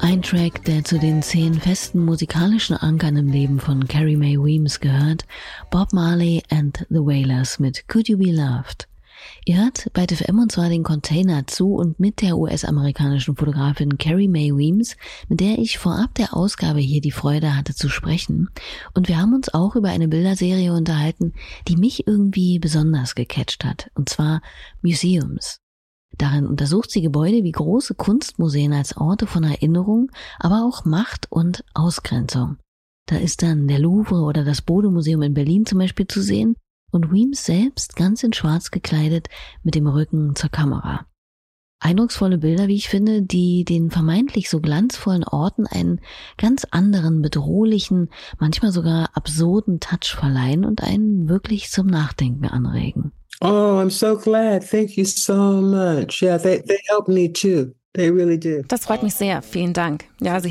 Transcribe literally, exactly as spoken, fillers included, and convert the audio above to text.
Ein Track, der zu den zehn festen musikalischen Ankern im Leben von Carrie Mae Weems gehört, Bob Marley and the Wailers mit Could You Be Loved. Ihr hört bei T F M und zwar den Container zu und mit der U S-amerikanischen Fotografin Carrie Mae Weems, mit der ich vorab der Ausgabe hier die Freude hatte zu sprechen. Und wir haben uns auch über eine Bilderserie unterhalten, die mich irgendwie besonders gecatcht hat, und zwar Museums. Darin untersucht sie Gebäude wie große Kunstmuseen als Orte von Erinnerung, aber auch Macht und Ausgrenzung. Da ist dann der Louvre oder das Bode-Museum in Berlin zum Beispiel zu sehen und Weems selbst ganz in schwarz gekleidet mit dem Rücken zur Kamera. Eindrucksvolle Bilder, wie ich finde, die den vermeintlich so glanzvollen Orten einen ganz anderen, bedrohlichen, manchmal sogar absurden Touch verleihen und einen wirklich zum Nachdenken anregen. Oh, I'm so glad. Thank you so much. Yeah, they, they helped me too. They really did. Das freut mich sehr. Vielen Dank. Ja, Sie